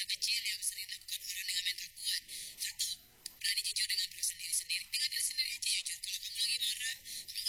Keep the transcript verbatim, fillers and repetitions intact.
dosa kecil yang sering dilakukan orang dengan mental kuat. Satu, berani jujur dengan perasaan diri sendiri. Dengan diri sendiri aja jujur. Kalau kamu lagi marah,